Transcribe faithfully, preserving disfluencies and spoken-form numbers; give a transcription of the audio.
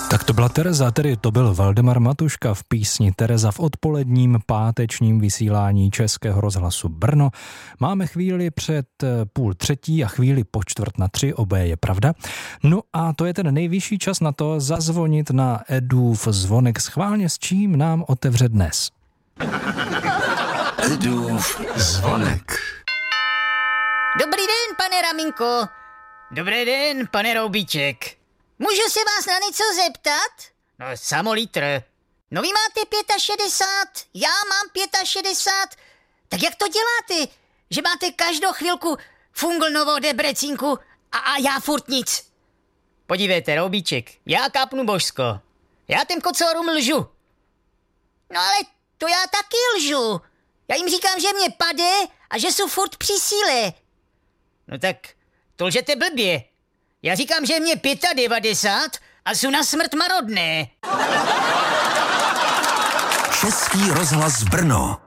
Tak to byla Tereza, tedy to byl Valdemar Matuška v písni Tereza v odpoledním pátečním vysílání Českého rozhlasu Brno. Máme chvíli před půl třetí a chvíli po čtvrt na tři, obé je pravda. No a to je ten nejvyšší čas na to zazvonit na Edův zvonek. Schválně s čím nám otevře dnes. Edův zvonek. Dobrý den, pane Raminko. Dobrý den, pane Roubíček. Můžu se vás na něco zeptat? No, samolítr. No vy máte šedesát pět, já mám šedesát pět. Tak jak to děláte, že máte každou chvilku Funglnovo Debrecínku a, a já furt nic? Podívejte, Roubíček, já kápnu božsko. Já těm kocourům lžu. No ale to já taky lžu. Já jim říkám, že mě pade a že jsou furt při síle. No tak to lžete blbě. Já říkám, že mě devadesát pět a jsou na smrt marodné. Český rozhlas Brno.